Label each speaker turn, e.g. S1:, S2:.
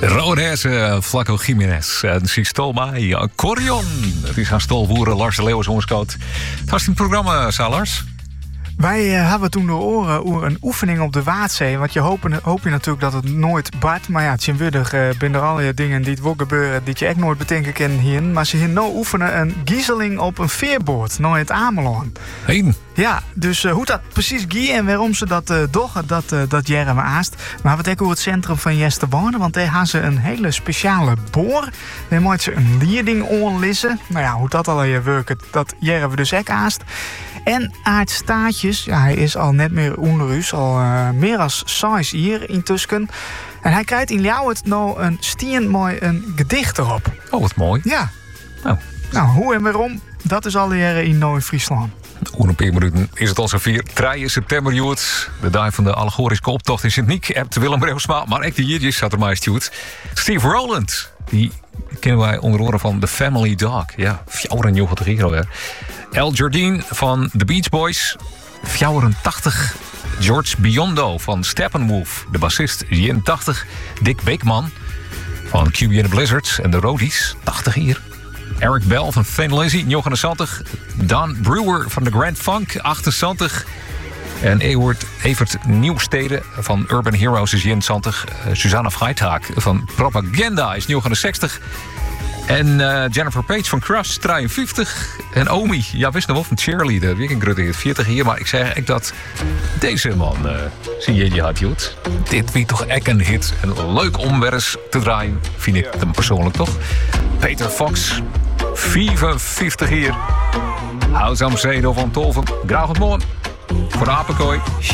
S1: Rodese, Flaco Jiménez en Sistolma Corion. Het is haar stolvoeren Lars de Leeuwen onskoot. Het was een programma, Lars.
S2: Wij hebben toen de oren over een oefening op de Waadzee. Want je hoop je natuurlijk dat het nooit bart. Maar ja, tjinwiddig zijn er allerlei dingen die het wel gebeuren... die je echt nooit bedenken kan hier. Maar ze hier nou oefenen een giezeling op een veerboot. Nou in het Ameland.
S1: Heen.
S2: Ja, dus hoe dat precies gaat en waarom ze dat doggen, dat jaren we aast. Maar we hebben ook het centrum van Jesterborne, want daar hebben ze een hele speciale boor. Daar moet ze een leiding onlissen. Nou ja, hoe dat al je werkt, dat jaren we dus ook aast. En Aart Staatjes, ja, hij is al net meer onder u, al meer als 6 hier intussen. En hij krijgt in jou het nou een stien mooi een gedicht erop.
S1: Oh, wat mooi.
S2: Ja.
S1: Oh.
S2: Nou, hoe en waarom, dat is al jaren in Noord-Friesland.
S1: Oer een paar minuten is het al zover. 3 september, joet. De dag van de allegorische optocht in Sint-Niek. Hebt Willem Breusma, maar echt die jiertjes zat er maar stuurt. Steve Rowland, die kennen wij onder oren van The Family Dog. Ja, 94 hier alweer. El Jardine van The Beach Boys. 84. George Biondo van Steppenwolf. De bassist, 81. Dick Beekman van QB and the Blizzards en de Roadies. 80 hier. Eric Bell van Thin Lizzy, 79. Don Brewer van The Grand Funk, 78. En Evert Nieuwstede van Urban Heroes is 71. Susanna Freitag van Propaganda is 69. En Jennifer Page van Crush, 53. En Omi, ja, wist nog wel van Cheerleader. Wie ik het 40 hier, maar ik zeg eigenlijk dat deze man, zie je had joet. Dit wie toch echt een hit. En leuk om weer eens te draaien, vind ik hem persoonlijk toch. Peter Fox, 55 hier. Houd aan Zedo van Tolven. Graag tot morgen. Voor de Apenkooi.